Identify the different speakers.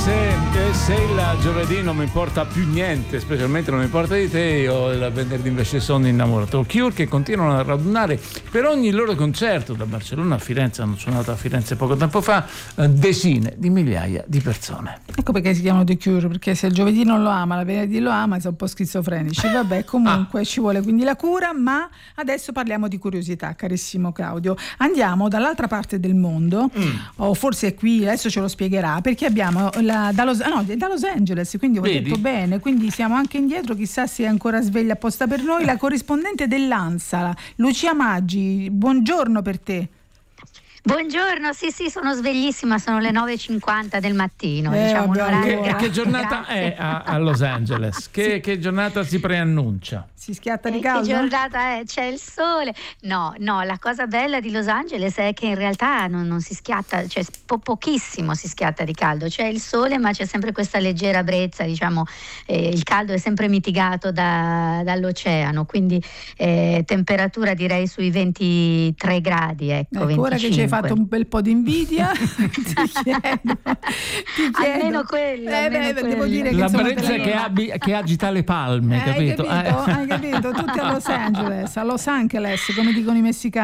Speaker 1: Se il giovedì non mi importa più niente, specialmente non mi importa di te, io il venerdì invece sono innamorato. Cure che continuano a radunare per ogni loro concerto, da Barcellona a Firenze, hanno suonato a Firenze poco tempo fa, decine di migliaia di persone.
Speaker 2: Ecco perché si chiamano The Cure, perché se il giovedì non lo ama, la venerdì lo ama, sono un po' schizofrenici. Vabbè, comunque ci vuole quindi la cura, ma adesso parliamo di curiosità, carissimo Claudio. Andiamo dall'altra parte del mondo, o forse è qui, adesso ce lo spiegherà, perché abbiamo da Los Angeles, quindi ho detto bene, quindi siamo anche indietro, chissà se è ancora sveglia apposta per noi, la corrispondente dell'ANSA, Lucia Maggi. Buongiorno per te.
Speaker 3: Buongiorno, sì, sono sveglissima, sono le 9:50 del mattino. Diciamo
Speaker 1: che giornata è a Los Angeles? Che giornata si preannuncia?
Speaker 2: Si schiatta di caldo?
Speaker 3: Che giornata è? C'è il sole? No, la cosa bella di Los Angeles è che in realtà non si schiatta, cioè pochissimo si schiatta di caldo. C'è il sole, ma c'è sempre questa leggera brezza, diciamo, il caldo è sempre mitigato dall'oceano, quindi temperatura direi sui 23 gradi, ecco 25.
Speaker 2: Ora che ci hai fatto un bel po' di invidia, ti chiedo.
Speaker 3: Almeno quello.
Speaker 2: Devo dire che
Speaker 1: la brezza che agita le palme, capito?
Speaker 2: Hai capito? Tutti a Los Angeles, come dicono i messicani.